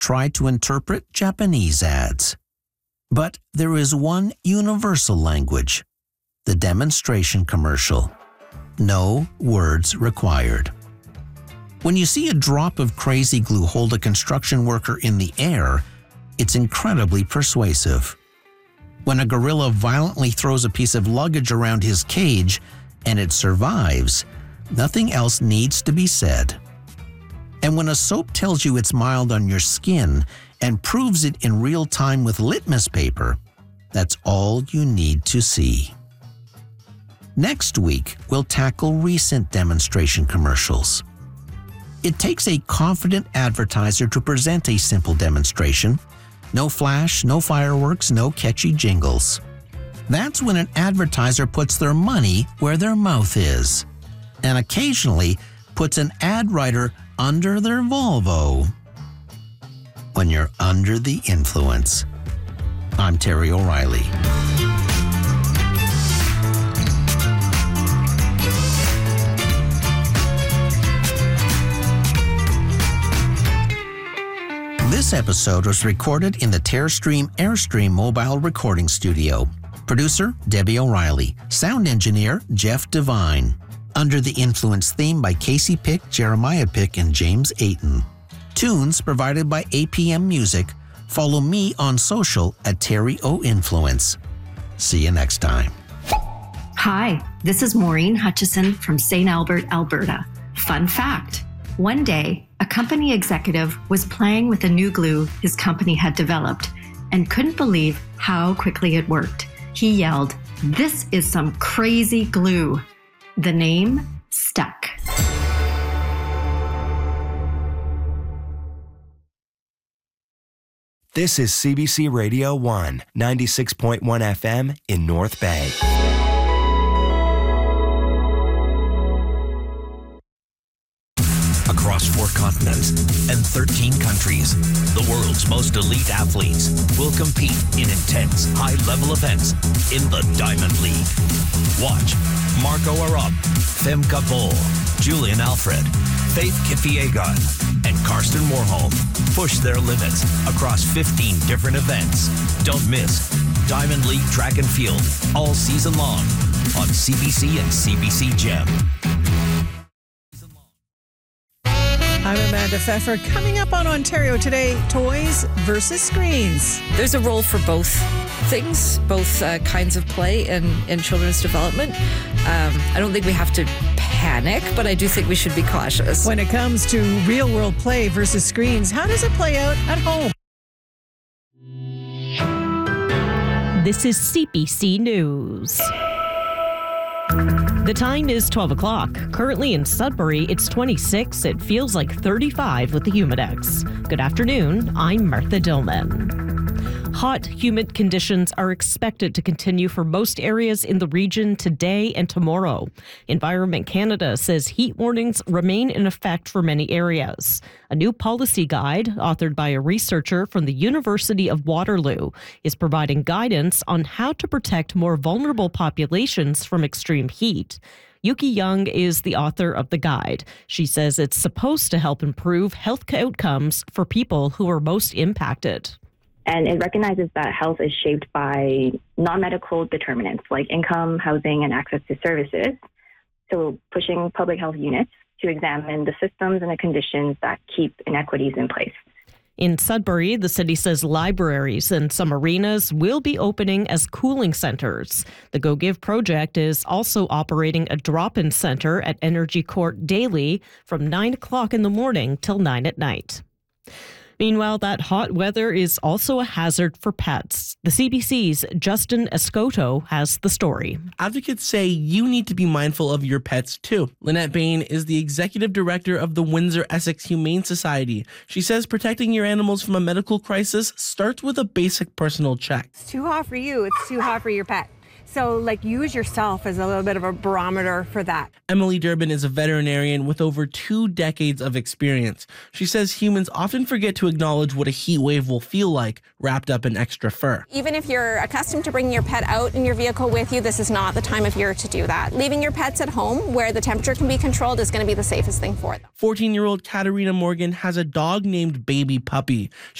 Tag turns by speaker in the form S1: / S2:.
S1: try to interpret Japanese ads. But there is one universal language, the demonstration commercial. No words required. When you see a drop of crazy glue hold a construction worker in the air, it's incredibly persuasive. When a gorilla violently throws a piece of luggage around his cage and it survives, nothing else needs to be said. And when a soap tells you it's mild on your skin and proves it in real time with litmus paper, that's all you need to see. Next week, we'll tackle recent demonstration commercials. It takes a confident advertiser to present a simple demonstration. No flash, no fireworks, no catchy jingles. That's when an advertiser puts their money where their mouth is, and occasionally puts an ad writer under their Volvo. When you're under the influence. I'm Terry O'Reilly. This episode was recorded in the Terrestream Airstream mobile recording studio. Producer, Debbie O'Reilly. Sound engineer, Jeff Devine. Under the Influence theme by Casey Pick, Jeremiah Pick, and James Ayton. Tunes provided by APM Music. Follow me on social at Terry O Influence. See you next time.
S2: Hi, this is Maureen Hutchison from St. Albert, Alberta. Fun fact, one day, a company executive was playing with a new glue his company had developed and couldn't believe how quickly it worked. He yelled, "This is some crazy glue." The name stuck.
S3: This is CBC Radio 1, 96.1 FM in North Bay.
S4: Across 4 continents and 13 countries, the world's most elite athletes will compete in intense, high-level events in the Diamond League. Watch Marco Arop, Femke Bol, Julian Alfred, Faith Kipyegon, and Karsten Warholm push their limits across 15 different events. Don't miss Diamond League Track and Field all season long on CBC and CBC Gem.
S5: I'm Amanda Pfeffer. Coming up on Ontario Today, toys versus screens.
S6: There's a role for both things, both kinds of play in children's development. I don't think we have to panic, but I do think we should be cautious.
S5: When it comes to real-world play versus screens, how does it play out at home?
S7: This is CBC News. The time is 12 o'clock. Currently in Sudbury, it's 26. It feels like 35 with the Humidex. Good afternoon. I'm Martha Dillman. Hot, humid conditions are expected to continue for most areas in the region today and tomorrow. Environment Canada says heat warnings remain in effect for many areas. A new policy guide, authored by a researcher from the University of Waterloo, is providing guidance on how to protect more vulnerable populations from extreme heat. Yuki Young is the author of the guide. She says it's supposed to help improve health outcomes for people who are most impacted.
S8: And it recognizes that health is shaped by non-medical determinants like income, housing, and access to services. So pushing public health units to examine the systems and the conditions that keep inequities in place.
S7: In Sudbury, the city says libraries and some arenas will be opening as cooling centers. The Go Give project is also operating a drop-in center at Energy Court daily from 9 o'clock in the morning till 9 at night. Meanwhile, that hot weather is also a hazard for pets. The CBC's Justin Escoto has the story.
S9: Advocates say you need to be mindful of your pets too. Lynette Bain is the executive director of the Windsor-Essex Humane Society. She says protecting your animals from a medical crisis starts with a basic personal check.
S10: It's too hot for you, it's too hot for your pet. So use yourself as a little bit of a barometer for that.
S9: Emily Durbin is a veterinarian with over 2 decades of experience. She says humans often forget to acknowledge what a heat wave will feel like wrapped up in extra fur.
S11: Even if you're accustomed to bringing your pet out in your vehicle with you, this is not the time of year to do that. Leaving your pets at home where the temperature can be controlled is going to be the safest thing for them.
S9: 14-year-old Katarina Morgan has a dog named Baby Puppy.